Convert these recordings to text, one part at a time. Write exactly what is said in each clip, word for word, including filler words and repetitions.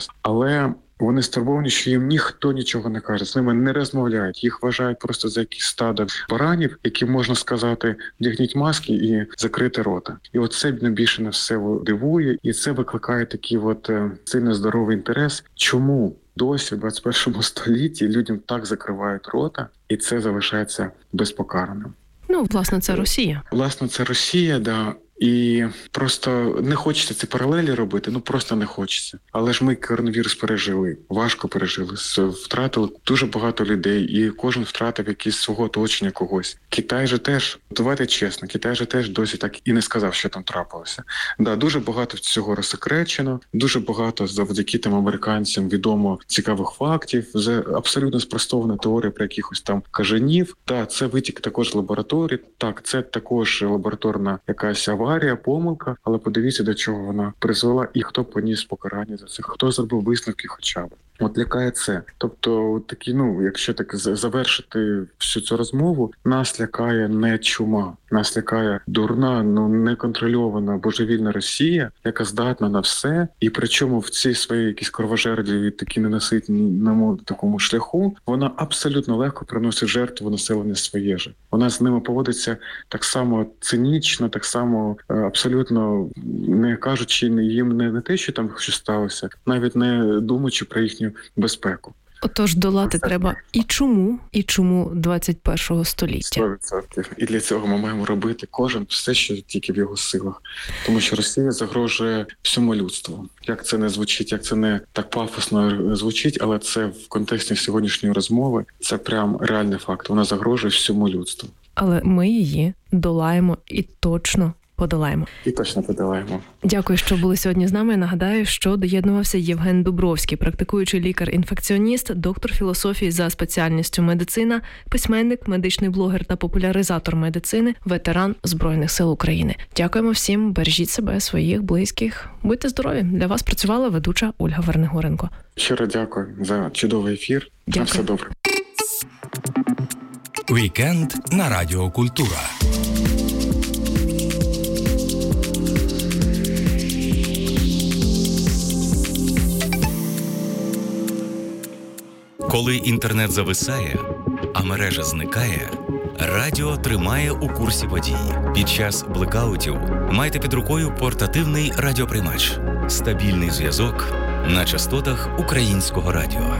час. Але вони стурбовані, що їм ніхто нічого не каже, з ними не розмовляють, їх вважають просто за якісь стадо баранів, які, можна сказати, вдягніть маски і закрити рота. І от це найбільше на все дивує, і це викликає такий от сильно здоровий інтерес. Чому досі в двадцять першому столітті людям так закривають рота, і це залишається безпокараним? Ну, власне, це Росія. Власне, це Росія, да. І просто не хочеться ці паралелі робити, ну просто не хочеться. Але ж ми коронавірус пережили, важко пережили, втратили дуже багато людей, і кожен втратив якісь свого оточення когось. Китай же теж, давайте чесно, Китай же теж досі так і не сказав, що там трапилося. Да, дуже багато цього розсекречено, дуже багато завдяки тим американцям відомо цікавих фактів, вже абсолютно спростована теорія про якихось там кажанів. Да, це витік також лабораторії, так, це також лабораторна якась аварія, Аварія, помилка, але подивіться, до чого вона призвела і хто поніс покарання за це, хто зробив висновки хоча б. От лякає це. Тобто, такі, ну, якщо так завершити всю цю розмову, нас лякає не чума, нас лякає дурна, ну, неконтрольована, божевільна Росія, яка здатна на все, і причому в цій своїй якійсь кровожерливій, такі ненаситному такому шляху, вона абсолютно легко приносить жертву населення своє же. Вона з ними поводиться так само цинічно, так само абсолютно не кажучи їм не, не те, що там щось сталося, навіть не думаючи про їхню безпеку. Отож, долати Це... треба і чому, і чому двадцять першого століття. сто відсотків. І для цього ми маємо робити кожен все, що тільки в його силах. Тому що Росія загрожує всьому людству. Як це не звучить, як це не так пафосно звучить, але це в контексті сьогоднішньої розмови, це прям реальний факт. Вона загрожує всьому людству. Але ми її долаємо і точно подолаємо. І точно подолаємо. Дякую, що були сьогодні з нами. Нагадаю, що доєднувався Євген Дубровський, практикуючий лікар-інфекціоніст, доктор філософії за спеціальністю медицина, письменник, медичний блогер та популяризатор медицини, ветеран Збройних сил України. Дякуємо всім, бережіть себе, своїх, близьких. Будьте здорові. Для вас працювала ведуча Ольга Вернигоренко. Щиро дякую за чудовий ефір. Дякую. На все добре. Вікенд на Радіо Культура. Коли інтернет зависає, а мережа зникає, радіо тримає у курсі подій. Під час блекаутів майте під рукою портативний радіоприймач. Стабільний зв'язок на частотах українського радіо.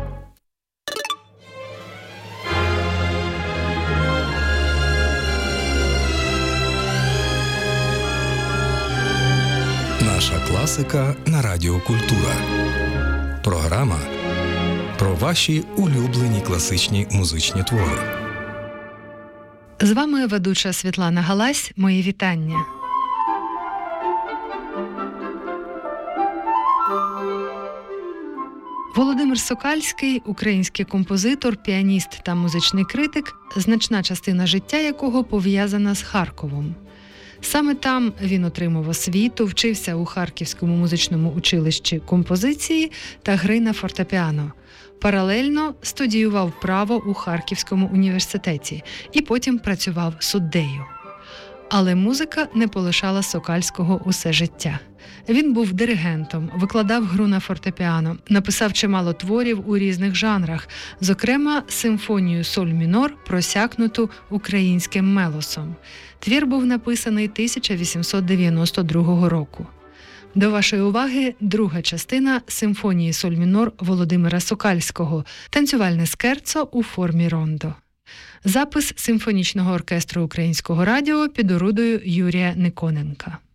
Наша класика на Радіо Культура. Програма про ваші улюблені класичні музичні твори. З вами ведуча Світлана Галась. Мої вітання. Володимир Сокальський – український композитор, піаніст та музичний критик, значна частина життя якого пов'язана з Харковом. Саме там він отримав освіту, вчився у Харківському музичному училищі композиції та гри на фортепіано. Паралельно студіював право у Харківському університеті і потім працював суддею. Але музика не полишала Сокальського усе життя. Він був диригентом, викладав гру на фортепіано, написав чимало творів у різних жанрах, зокрема симфонію соль мінор, просякнуту українським мелосом. Твір був написаний тисяча вісімсот дев'яносто другого року. До вашої уваги друга частина симфонії соль мінор Володимира Сокальського «Танцювальне скерцо у формі рондо». Запис симфонічного оркестру Українського радіо під орудою Юрія Никоненка.